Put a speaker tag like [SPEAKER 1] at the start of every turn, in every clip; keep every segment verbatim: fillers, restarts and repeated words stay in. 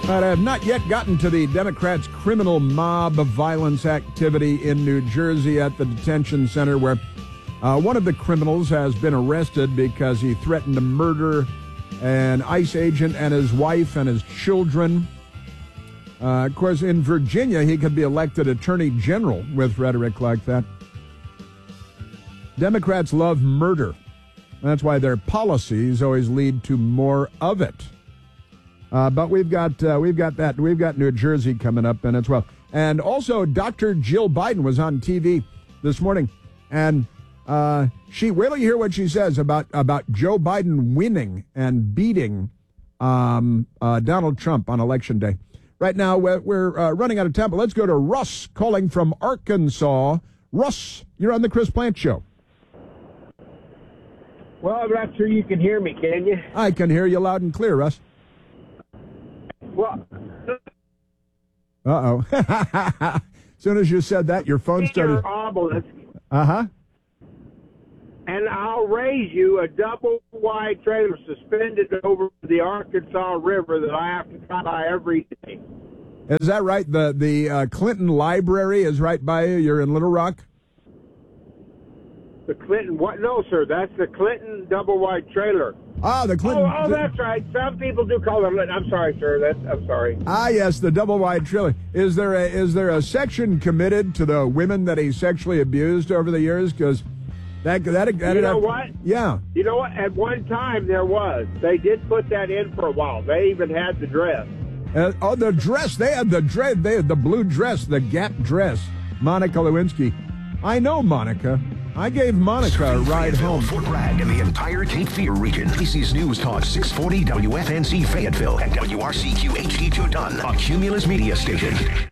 [SPEAKER 1] But I have not yet gotten to the Democrats' criminal mob violence activity in New Jersey at the detention center, where uh, one of the criminals has been arrested because he threatened to murder an ICE agent and his wife and his children. Uh, of course, in Virginia, he could be elected attorney general with rhetoric like that. Democrats love murder. That's why their policies always lead to more of it. Uh, but we've got uh, we've got that we've got New Jersey coming up in as well, and also Doctor Jill Biden was on T V this morning, and uh, she wait till you hear what she says about about Joe Biden winning and beating um, uh, Donald Trump on Election Day. Right now we're, we're uh, running out of time, but let's go to Russ calling from Arkansas. Russ, you're on the Chris Plante Show.
[SPEAKER 2] Well, I'm not sure you can hear me, can you?
[SPEAKER 1] I can hear you loud and clear, Russ.
[SPEAKER 2] Well,
[SPEAKER 1] uh-oh. As soon as you said that, your phone started...
[SPEAKER 2] Obelisk,
[SPEAKER 1] uh-huh.
[SPEAKER 2] and I'll raise you a double-wide trailer suspended over the Arkansas River that I have to come by every day.
[SPEAKER 1] Is that right? The, the uh, Clinton Library is right by you? You're in Little Rock?
[SPEAKER 2] The Clinton, what? No, sir, that's the Clinton double-wide trailer.
[SPEAKER 1] Ah, the Clinton.
[SPEAKER 2] Oh, oh, that's right. Some people do call them. I'm sorry, sir. That's. I'm sorry.
[SPEAKER 1] Ah, yes, the double-wide trailer. Is there a is there a section committed to the women that he sexually abused over the years? Because that that that.
[SPEAKER 2] You know
[SPEAKER 1] have,
[SPEAKER 2] what?
[SPEAKER 1] Yeah.
[SPEAKER 2] You know what? At one time there was. They did put that in for a while. They even had the dress.
[SPEAKER 1] Uh, oh, the dress. They had the dress. They had the blue dress, the Gap dress. Monica Lewinsky. I know Monica. I gave Monica a ride home.
[SPEAKER 3] Fort Bragg and the entire Cape Fear region. A B C's News Talk six forty W F N C Fayetteville and W R C Q H D two Dunn, a Cumulus media station.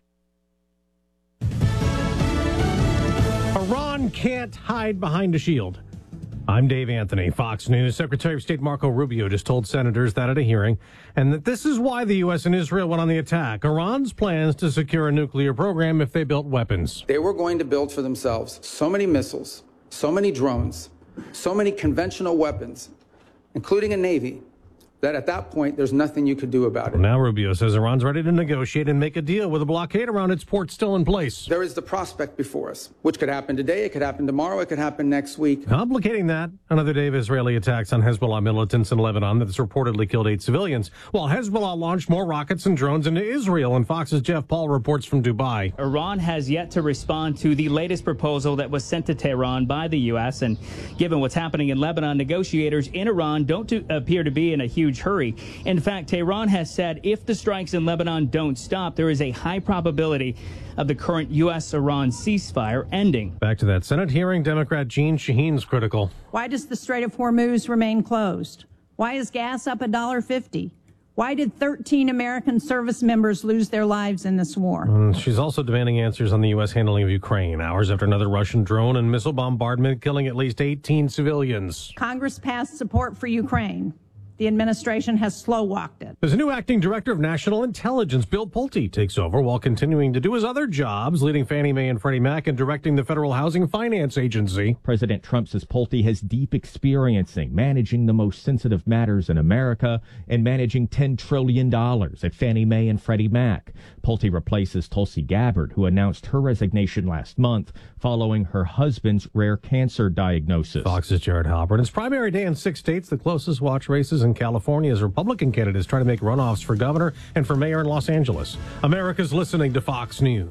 [SPEAKER 4] Iran can't hide behind a shield. I'm Dave Anthony, Fox News. Secretary of State Marco Rubio just told senators that at a hearing, and that this is why the U S and Israel went on the attack. Iran's plans to secure a nuclear program if they built weapons.
[SPEAKER 5] They were going to build for themselves so many missiles, so many drones, so many conventional weapons, including a Navy, that at that point, there's nothing you could do about it.
[SPEAKER 4] Now Rubio says Iran's ready to negotiate and make a deal with a blockade around its port still in place.
[SPEAKER 5] There is the prospect before us, which could happen today, it could happen tomorrow, it could happen next week.
[SPEAKER 4] Complicating that, another day of Israeli attacks on Hezbollah militants in Lebanon that's reportedly killed eight civilians, while Hezbollah launched more rockets and drones into Israel. And Fox's Jeff Paul reports from Dubai.
[SPEAKER 6] Iran has yet to respond to the latest proposal that was sent to Tehran by the U S. And given what's happening in Lebanon, negotiators in Iran don't to appear to be in a huge hurry. In fact, Tehran has said if the strikes in Lebanon don't stop, there is a high probability of the current U S Iran ceasefire ending.
[SPEAKER 4] Back to that Senate hearing, Democrat Jeanne Shaheen's critical.
[SPEAKER 7] Why does the Strait of Hormuz remain closed? Why is gas up one dollar fifty? Why did thirteen American service members lose their lives in this war?
[SPEAKER 4] And she's also demanding answers on the U S handling of Ukraine, hours after another Russian drone and missile bombardment killing at least eighteen civilians.
[SPEAKER 7] Congress passed support for Ukraine. The administration has slow-walked it.
[SPEAKER 4] There's a new acting director of national intelligence. Bill Pulte takes over while continuing to do his other jobs, leading Fannie Mae and Freddie Mac and directing the Federal Housing Finance Agency.
[SPEAKER 8] President Trump says Pulte has deep experience in managing the most sensitive matters in America and managing ten trillion dollars at Fannie Mae and Freddie Mac. Pulte replaces Tulsi Gabbard, who announced her resignation last month following her husband's rare cancer diagnosis.
[SPEAKER 4] Fox's Jared Halpern. It's primary day in six states. The closest watch races in California as Republican candidates try to make runoffs for governor and for mayor in Los Angeles. America's listening to Fox News.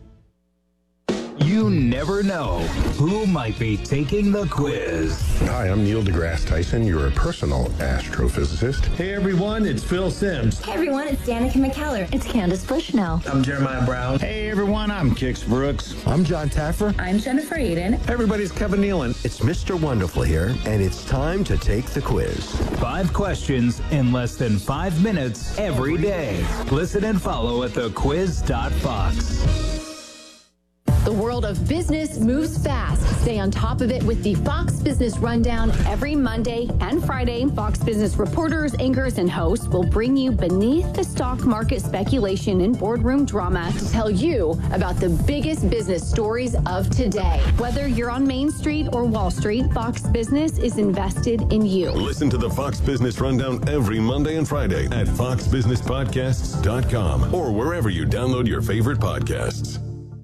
[SPEAKER 9] You never know who might be taking the quiz.
[SPEAKER 10] Hi, I'm Neil deGrasse Tyson, your personal astrophysicist.
[SPEAKER 11] Hey everyone, it's Phil Simms.
[SPEAKER 12] Hey everyone, it's Danica McKellar. It's Candace Bushnell.
[SPEAKER 11] I'm Jeremiah Brown.
[SPEAKER 13] Hey everyone, I'm Kix Brooks.
[SPEAKER 14] I'm John Taffer.
[SPEAKER 12] I'm Jennifer Aiden.
[SPEAKER 11] Everybody's Kevin Nealon.
[SPEAKER 15] It's Mister Wonderful here, and it's time to take the quiz.
[SPEAKER 9] Five questions in less than five minutes every day. Listen and follow at the quiz dot fox.
[SPEAKER 12] The world
[SPEAKER 14] world of business moves fast. Stay on top of it with the Fox Business Rundown every Monday and Friday. Fox Business reporters, anchors, and hosts will bring you beneath the stock market speculation and boardroom drama to tell you about the biggest business stories of today. Whether you're on Main Street or Wall Street, Fox Business is invested in you.
[SPEAKER 16] Listen to the Fox Business Rundown every Monday and Friday at fox business podcasts dot com or wherever you download your favorite podcasts.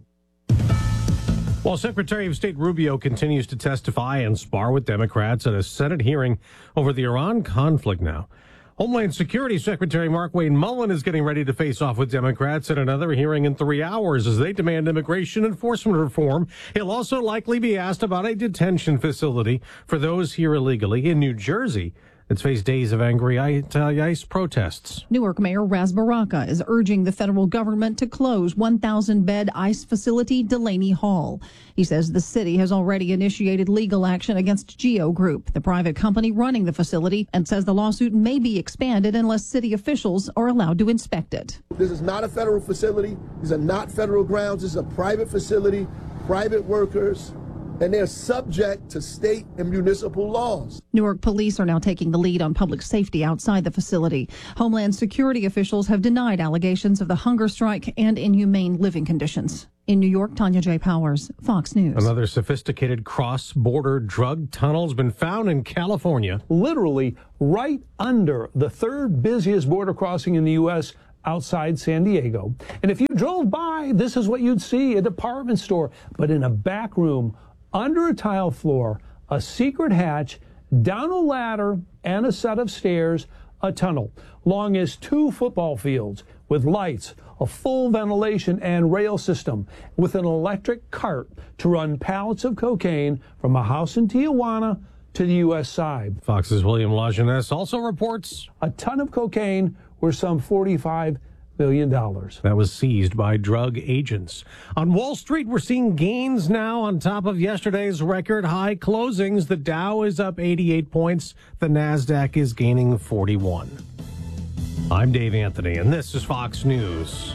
[SPEAKER 4] While Secretary of State Rubio continues to testify and spar with Democrats at a Senate hearing over the Iran conflict now, Homeland Security Secretary Markwayne Mullin is getting ready to face off with Democrats at another hearing in three hours as they demand immigration enforcement reform. He'll also likely be asked about a detention facility for those here illegally in New Jersey. It's faced days of angry ICE protests.
[SPEAKER 17] Newark Mayor Ras Baraka is urging the federal government to close one thousand bed ICE facility Delaney Hall. He says the city has already initiated legal action against Geo Group, the private company running the facility, and says the lawsuit may be expanded unless city officials are allowed to inspect it.
[SPEAKER 18] This is not a federal facility. These are not federal grounds. This is a private facility, private workers, and they're subject to state and municipal laws.
[SPEAKER 17] Newark police are now taking the lead on public safety outside the facility. Homeland Security officials have denied allegations of the hunger strike and inhumane living conditions. In New York, Tanya J. Powers, Fox News.
[SPEAKER 4] Another sophisticated cross-border drug tunnel has been found in California.
[SPEAKER 19] Literally right under the third busiest border crossing in the U S, outside San Diego. And if you drove by, this is what you'd see, a department store, but in a back room, under a tile floor, a secret hatch, down a ladder and a set of stairs, a tunnel long as two football fields with lights, a full ventilation and rail system with an electric cart to run pallets of cocaine from a house in Tijuana to the U S side.
[SPEAKER 4] Fox's William Lajeunesse also reports
[SPEAKER 19] a ton of cocaine worth some forty-five million dollars.
[SPEAKER 4] That was seized by drug agents. On Wall Street, we're seeing gains now on top of yesterday's record high closings. The Dow is up eighty-eight points. The Nasdaq is gaining forty-one. I'm Dave Anthony, and this is Fox News.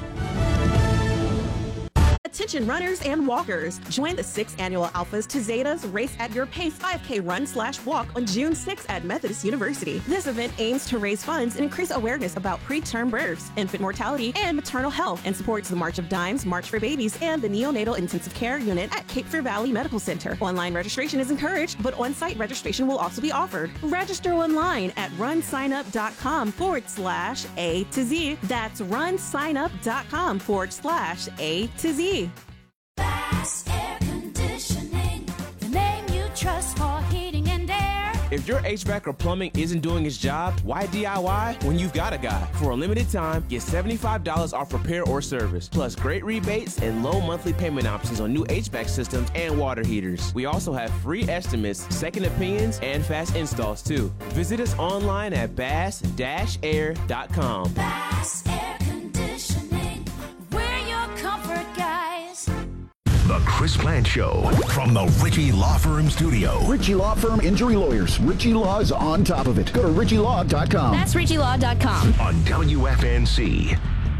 [SPEAKER 20] Attention runners and walkers. Join the sixth annual Alphas to Zetas Race at Your Pace five K run slash walk on June sixth at Methodist University. This event aims to raise funds and increase awareness about preterm births, infant mortality, and maternal health, and supports the March of Dimes, March for Babies, and the Neonatal Intensive Care Unit at Cape Fear Valley Medical Center. Online registration is encouraged, but on-site registration will also be offered. Register online at runsignup.com forward slash A to Z. That's runsignup.com forward slash A to Z.
[SPEAKER 21] Bass Air Conditioning, the name you trust for heating and air.
[SPEAKER 22] If your H V A C or plumbing isn't doing its job, why D I Y when you've got a guy? For a limited time, get seventy-five dollars off repair or service, plus great rebates and low monthly payment options on new H V A C systems and water heaters. We also have free estimates, second opinions, and fast installs too. Visit us online at bass dash air dot com.
[SPEAKER 21] Bass Air Conditioning, we're your comfort guys.
[SPEAKER 3] The Chris Plant Show from the Ritchie Law Firm studio.
[SPEAKER 23] Ritchie Law Firm Injury Lawyers. Ritchie Law is on top of it. Go to ritchie law dot com.
[SPEAKER 12] That's ritchie law dot com.
[SPEAKER 3] On W F N C.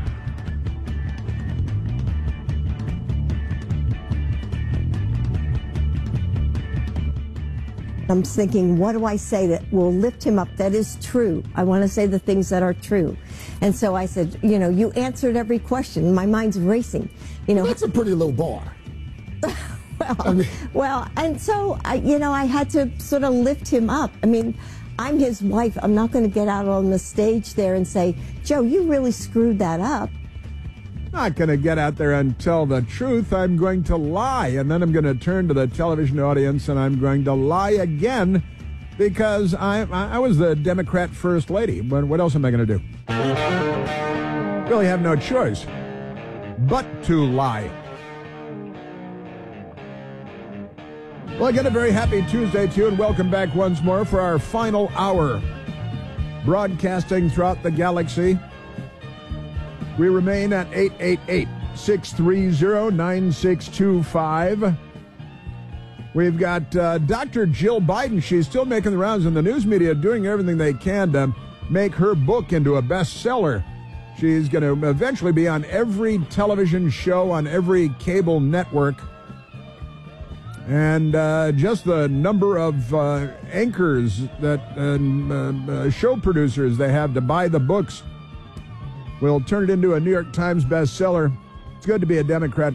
[SPEAKER 24] I'm thinking, what do I say that will lift him up? That is true. I want to say the things that are true. And so I said, you know, you answered every question. My mind's racing. You know,
[SPEAKER 25] that's a pretty low bar.
[SPEAKER 24] well, I mean. well, and so, I, you know, I had to sort of lift him up. I mean, I'm his wife. I'm not going to get out on the stage there and say, Joe, you really screwed that up.
[SPEAKER 1] Not going to get out there and tell the truth. I'm going to lie, and then I'm going to turn to the television audience and I'm going to lie again because I I was the Democrat first lady. What, what else am I going to do? Really have no choice but to lie. Well, again, a very happy Tuesday to you, and welcome back once more for our final hour, broadcasting throughout the galaxy. We remain at eight eight eight, six three zero, nine six two five. We've got uh, Doctor Jill Biden. She's still making the rounds in the news media, doing everything they can to make her book into a bestseller. She's going to eventually be on every television show, on every cable network. And uh, just the number of uh, anchors that uh, uh, show producers they have to buy the books will turn it into a New York Times bestseller. It's good to be a Democrat.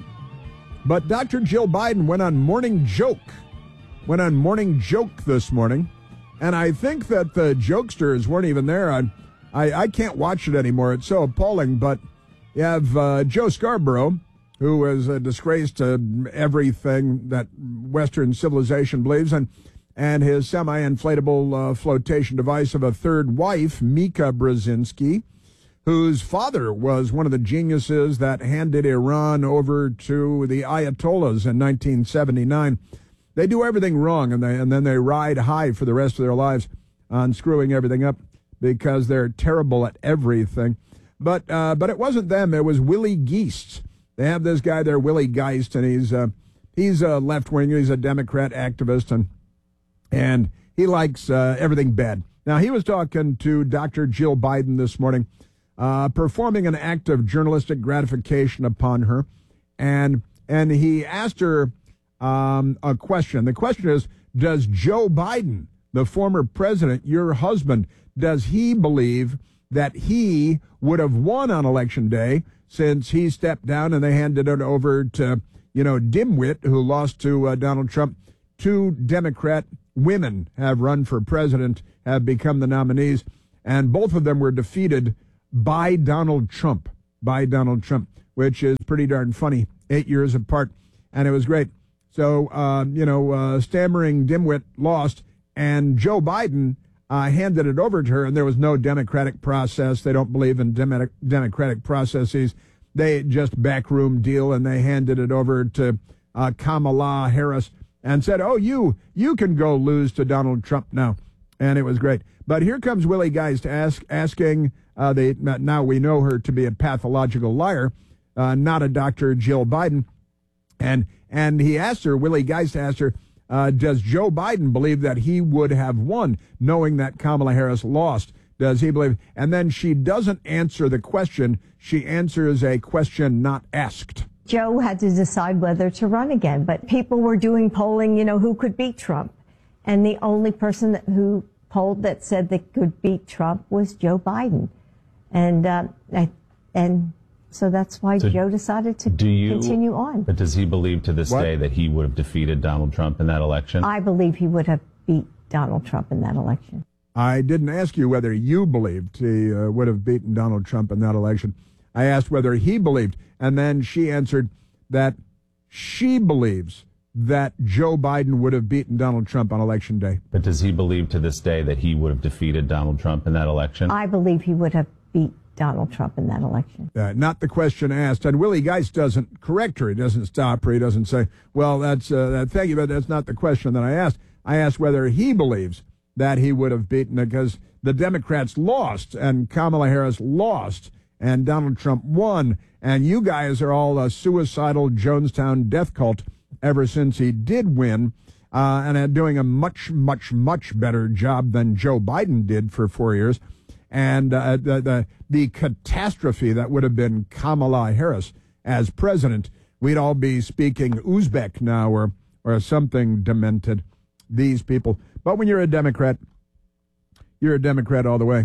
[SPEAKER 1] But Doctor Jill Biden went on Morning Joke, went on Morning Joke this morning. And I think that the jokesters weren't even there. I, I, I can't watch it anymore. It's so appalling. But you have uh, Joe Scarborough, who is a disgrace to everything that Western civilization believes, and, and his semi-inflatable uh, flotation device of a third wife, Mika Brzezinski, whose father was one of the geniuses that handed Iran over to the Ayatollahs in nineteen seventy-nine. They do everything wrong, and, they, and then they ride high for the rest of their lives on screwing everything up because they're terrible at everything. But uh, but it wasn't them. It was Willie Geist. They have this guy there, Willie Geist, and he's uh, he's a left-wing. He's a Democrat activist, and and he likes uh, everything bad. Now, he was talking to Doctor Jill Biden this morning, uh, performing an act of journalistic gratification upon her, and and he asked her um, a question. The question is, does Joe Biden, the former president, your husband, does he believe that he would have won on Election Day since he stepped down and they handed it over to, you know, Dimwit, who lost to uh, Donald Trump? Two Democrat women have run for president, have become the nominees, and both of them were defeated by Donald Trump, by Donald Trump, which is pretty darn funny, eight years apart, and it was great. So, uh, you know, uh, stammering Dimwit lost, and Joe Biden uh, handed it over to her, and there was no democratic process. They don't believe in dem- democratic processes. They just backroom deal, and they handed it over to uh, Kamala Harris and said, oh, you you can go lose to Donald Trump now. And it was great. But here comes Willie Geist ask, asking, uh, they, now we know her to be a pathological liar, uh, not a Doctor Jill Biden. And and he asked her, Willie Geist asked her, uh, does Joe Biden believe that he would have won, knowing that Kamala Harris lost? Does he believe? And then she doesn't answer the question. She answers a question not asked.
[SPEAKER 24] Joe had to decide whether to run again, but people were doing polling, you know, who could beat Trump. And the only person that, who polled that said they could beat Trump was Joe Biden. And uh, I, and so that's why
[SPEAKER 2] so
[SPEAKER 24] Joe decided to
[SPEAKER 2] do you,
[SPEAKER 24] continue on.
[SPEAKER 2] But does he believe to this what? day that he would have defeated Donald Trump in that election?
[SPEAKER 24] I believe he would have beat Donald Trump in that election.
[SPEAKER 1] I didn't ask you whether you believed he uh, would have beaten Donald Trump in that election. I asked whether he believed, and then she answered that she believes that Joe Biden would have beaten Donald Trump on Election Day.
[SPEAKER 2] But does he believe to this day that he would have defeated Donald Trump in that election?
[SPEAKER 24] I believe he would have beat Donald Trump in that election.
[SPEAKER 1] Uh, not the question asked. And Willie Geist doesn't correct her. He doesn't stop her. He doesn't say, well, that's uh, that, thank you, but that's not the question that I asked. I asked whether he believes that he would have beaten it, because the Democrats lost and Kamala Harris lost and Donald Trump won. And you guys are all a suicidal Jonestown death cult ever since he did win, uh, and are doing a much, much, much better job than Joe Biden did for four years. And uh, the, the the catastrophe that would have been Kamala Harris as president, we'd all be speaking Uzbek now, or or something demented. These people. But when you're a Democrat, you're a Democrat all the way,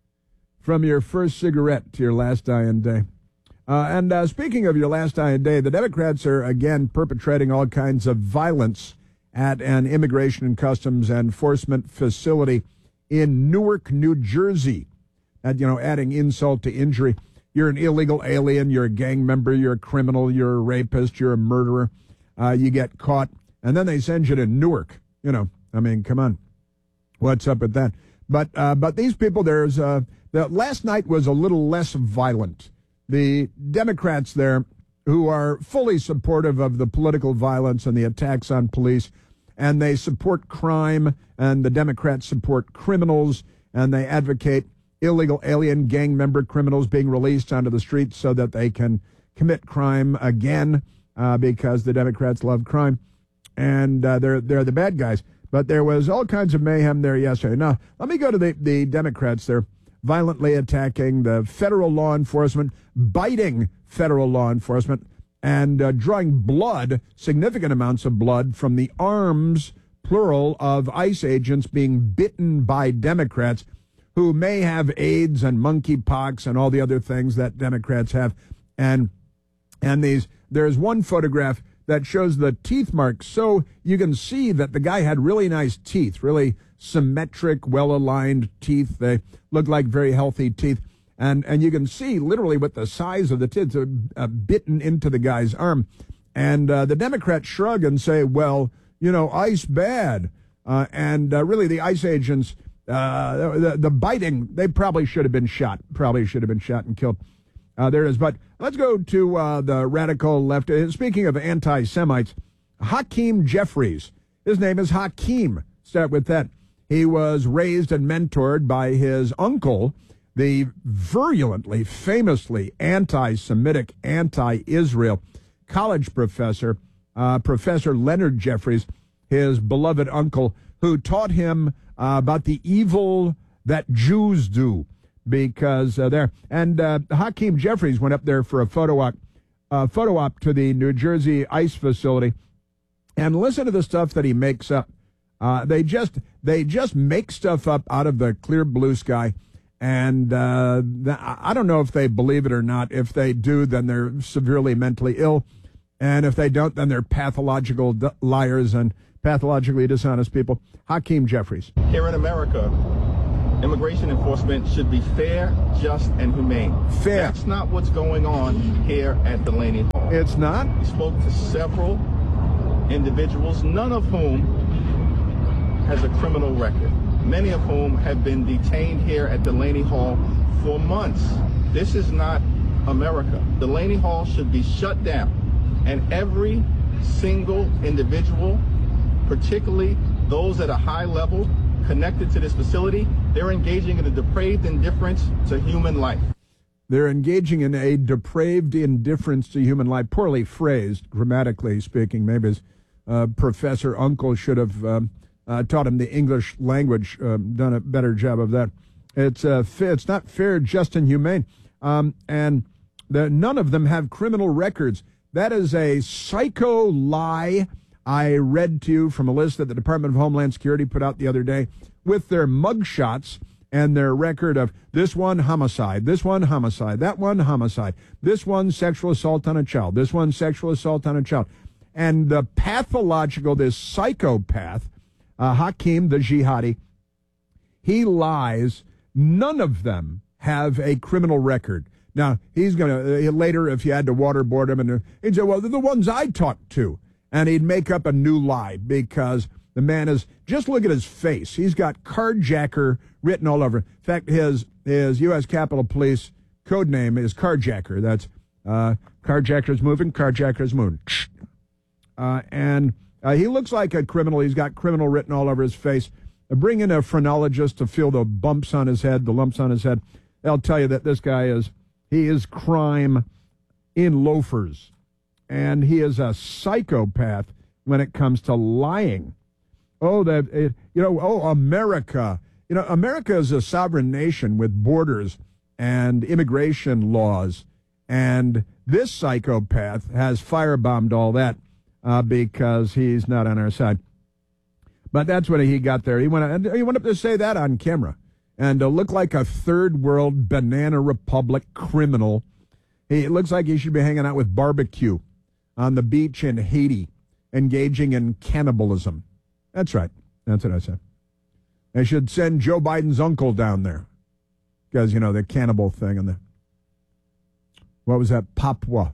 [SPEAKER 1] from your first cigarette to your last dying day. Uh, and uh, speaking of your last dying day, the Democrats are again perpetrating all kinds of violence at an Immigration and Customs Enforcement facility in Newark, New Jersey. And, you know, adding insult to injury. You're an illegal alien, you're a gang member, you're a criminal, you're a rapist, you're a murderer. Uh, you get caught, and then they send you to Newark. You know, I mean, come on. What's up with that? But uh, but these people, there's uh, the last night was a little less violent. The Democrats there, who are fully supportive of the political violence and the attacks on police, and they support crime, and the Democrats support criminals, and they advocate illegal alien gang member criminals being released onto the streets so that they can commit crime again, uh, because the Democrats love crime, and uh, they're they're the bad guys. But there was all kinds of mayhem there yesterday. Now, let me go to the, the Democrats there, violently attacking the federal law enforcement, biting federal law enforcement, and uh, drawing blood, significant amounts of blood, from the arms, plural, of ICE agents being bitten by Democrats who may have AIDS and monkeypox and all the other things that Democrats have. And and these there's one photograph that shows the teeth marks, so you can see that the guy had really nice teeth, really symmetric, well-aligned teeth. They look like very healthy teeth. And and you can see literally what the size of the teeth are uh, bitten into the guy's arm. And uh, the Democrats shrug and say, well, you know, ICE bad. Uh, and uh, really the ICE agents, uh, the, the biting, they probably should have been shot, probably should have been shot and killed. Uh, there it is. But let's go to uh, the radical left. Uh, speaking of anti-Semites, Hakeem Jeffries. His name is Hakeem. Start with that. He was raised and mentored by his uncle, the virulently, famously anti-Semitic, anti-Israel college professor, uh, Professor Leonard Jeffries, his beloved uncle, who taught him uh, about the evil that Jews do. Because uh, there, and uh, Hakeem Jeffries went up there for a photo op, uh, photo op to the New Jersey ICE facility, and listen to the stuff that he makes up. Uh, they just they just make stuff up out of the clear blue sky. And uh, I don't know if they believe it or not. If they do, then they're severely mentally ill. And if they don't, then they're pathological d- liars and pathologically dishonest people. Hakeem Jeffries.
[SPEAKER 5] Here in America, immigration enforcement should be fair, just, and humane.
[SPEAKER 1] Fair.
[SPEAKER 5] That's not what's going on here at Delaney Hall.
[SPEAKER 1] It's not?
[SPEAKER 5] We spoke to several individuals, none of whom has a criminal record. Many of whom have been detained here at Delaney Hall for months. This is not America. Delaney Hall should be shut down, and every single individual, particularly those at a high level connected to this facility, they're engaging in a depraved indifference to human life.
[SPEAKER 1] They're engaging in a depraved indifference to human life, poorly phrased, grammatically speaking. Maybe his uh, professor uncle should have um, Uh, taught him the English language, uh, done a better job of that. It's uh, fa- it's not fair, just, and humane. Um, and the, none of them have criminal records. That is a psycho lie I read to you from a list that the Department of Homeland Security put out the other day with their mugshots and their record of this one homicide, this one homicide, that one homicide, this one sexual assault on a child, this one sexual assault on a child. And the pathological, this psychopath, Uh, Hakeem, the jihadi, he lies. None of them have a criminal record. Now, he's going to, uh, later, if you had to waterboard him, and he'd say, well, they're the ones I talked to. And he'd make up a new lie because the man is, just look at his face. He's got carjacker written all over. In fact, his, his U S Capitol Police code name is Carjacker. That's uh, Carjacker's moving, Carjacker's moving. Uh, and... Uh, he looks like a criminal. He's got criminal written all over his face. Uh, bring in a phrenologist to feel the bumps on his head, the lumps on his head. They'll tell you that this guy is, he is crime in loafers. And he is a psychopath when it comes to lying. Oh, that, it, you know, oh, America. You know, America is a sovereign nation with borders and immigration laws. And this psychopath has firebombed all that. Uh, because he's not on our side. But that's what he got there. He went, he went up to say that on camera and to look like a third world banana republic criminal. He, it looks like he should be hanging out with barbecue on the beach in Haiti, engaging in cannibalism. That's right. That's what I said. They should send Joe Biden's uncle down there because, you know, the cannibal thing and the, what was that, Papua?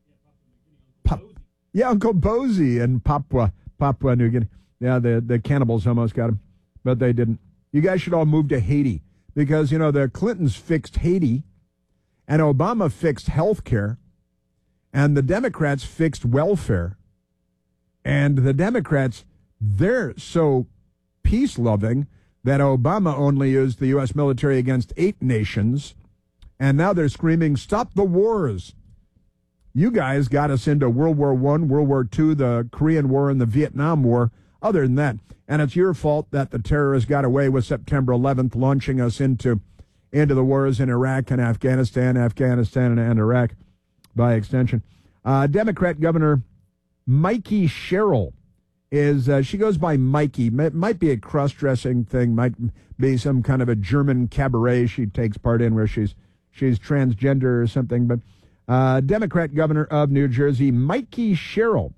[SPEAKER 1] Pap- Yeah, Uncle Bozy in Papua, Papua New Guinea. Yeah, the, the cannibals almost got him, but they didn't. You guys should all move to Haiti because, you know, the Clintons fixed Haiti and Obama fixed health care and the Democrats fixed welfare. And the Democrats, they're so peace-loving that Obama only used the U S military against eight nations, and now they're screaming, stop the wars. You guys got us into World War One, World War Two, the Korean War, and the Vietnam War. Other than that, and it's your fault that the terrorists got away with September eleventh, launching us into into the wars in Iraq and Afghanistan, Afghanistan and, and Iraq by extension. Uh, Democrat Governor Mikey Sherrill is, uh, she goes by Mikey. It might be a cross-dressing thing, might be some kind of a German cabaret she takes part in where she's she's transgender or something. But uh, Democrat Governor of New Jersey, Mikey Sherrill.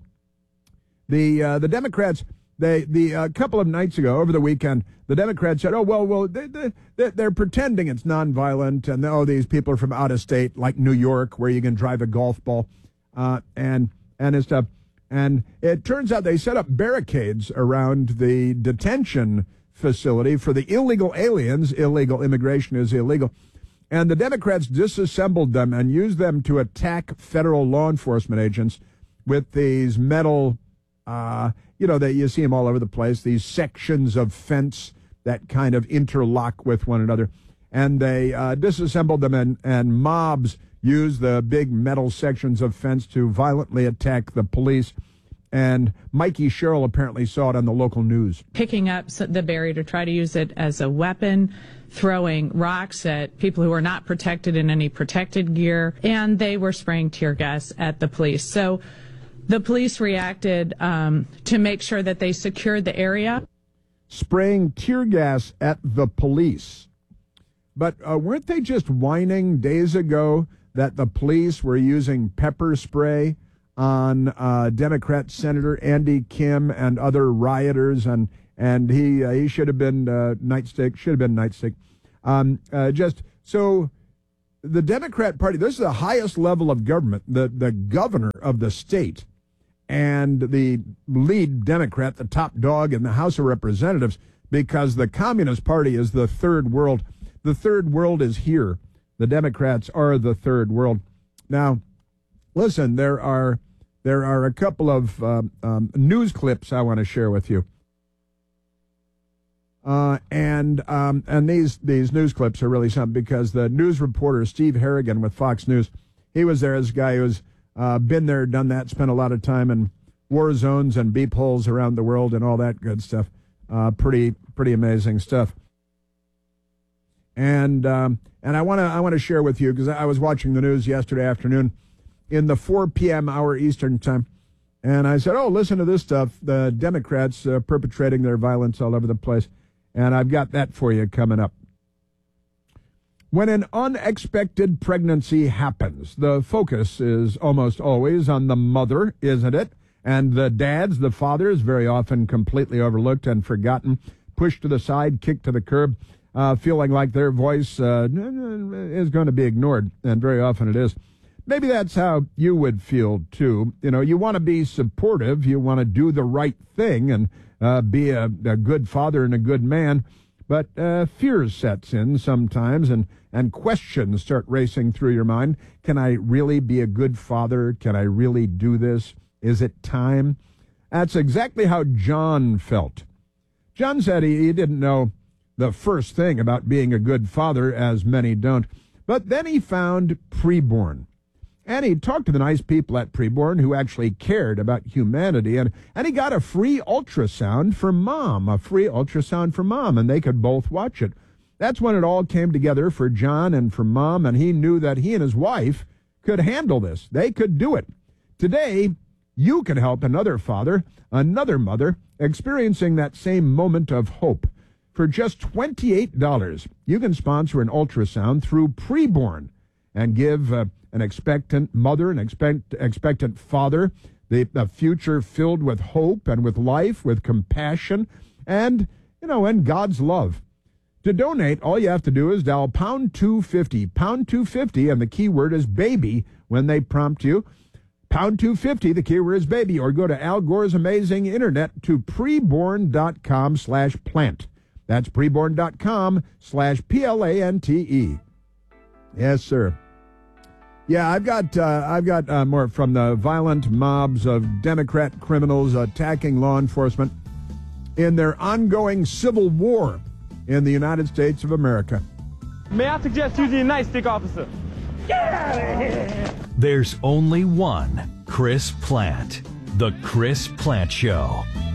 [SPEAKER 1] The uh, the Democrats, they the a uh, couple of nights ago, over the weekend, the Democrats said, oh, well, well, they, they, they're pretending it's nonviolent, and oh, these people are from out of state, like New York, where you can drive a golf ball, uh, and and and stuff. And it turns out they set up barricades around the detention facility for the illegal aliens. Illegal immigration is illegal. And the Democrats disassembled them and used them to attack federal law enforcement agents with these metal, uh, you know, that you see them all over the place, these sections of fence that kind of interlock with one another. And they uh, disassembled them, and, and mobs use the big metal sections of fence to violently attack the police. And Mikey Sherrill apparently saw it on the local news.
[SPEAKER 6] Picking up the barrier to try to use it as a weapon, throwing rocks at people who are not protected in any protected gear, and they were spraying tear gas at the police. So the police reacted um, to make sure that they secured the area.
[SPEAKER 1] Spraying tear gas at the police. But uh, weren't they just whining days ago that the police were using pepper spray on uh, Democrat Senator Andy Kim and other rioters, and and he uh, he should have been uh, nightstick, should have been nightstick. Um, uh, just so the Democrat Party, this is the highest level of government, the the governor of the state, and the lead Democrat, the top dog in the House of Representatives, because the Communist Party is the third world. The third world is here. The Democrats are the third world. Now, listen, there are there are a couple of um, um, news clips I want to share with you, uh, and um, and these these news clips are really something, because the news reporter Steve Harrigan with Fox News, he was there as a guy who's uh, been there, done that, spent a lot of time in war zones and beep holes around the world and all that good stuff. Uh, pretty pretty amazing stuff. And um, and I want to I want to share with you, because I was watching the news yesterday afternoon in the four p.m. hour Eastern time, and I said, oh, listen to this stuff, the Democrats uh, perpetrating their violence all over the place, and I've got that for you coming up. When an unexpected pregnancy happens, the focus is almost always on the mother, isn't it? And the dads, the fathers, very often completely overlooked and forgotten, pushed to the side, kicked to the curb, uh, feeling like their voice uh, is going to be ignored, and very often it is. Maybe that's how you would feel, too. You know, you want to be supportive, you want to do the right thing and uh, be a, a good father and a good man, but uh, fear sets in sometimes, and, and questions start racing through your mind. Can I really be a good father? Can I really do this? Is it time? That's exactly how John felt. John said he, he didn't know the first thing about being a good father, as many don't, but then he found Preborn. And he talked to the nice people at Preborn who actually cared about humanity, and, and he got a free ultrasound for mom, a free ultrasound for mom, and they could both watch it. That's when it all came together for John and for mom, and he knew that he and his wife could handle this. They could do it. Today, you can help another father, another mother, experiencing that same moment of hope. For just twenty-eight dollars, you can sponsor an ultrasound through Preborn and give uh, an expectant mother, an expect, expectant father, the, a future filled with hope and with life, with compassion, and, you know, and God's love. To donate, all you have to do is dial pound two fifty, pound two fifty, and the keyword is baby when they prompt you. Pound two fifty, the keyword is baby, or go to Al Gore's amazing internet to preborn.com slash plant. That's preborn.com slash P L A N T E. Yes, sir. Yeah, I've got uh, I've got uh, more from the violent mobs of Democrat criminals attacking law enforcement in their ongoing civil war in the United States of America.
[SPEAKER 7] May I suggest using a nightstick, officer? Get out of here!
[SPEAKER 8] There's only one Chris Plant. The Chris Plant Show.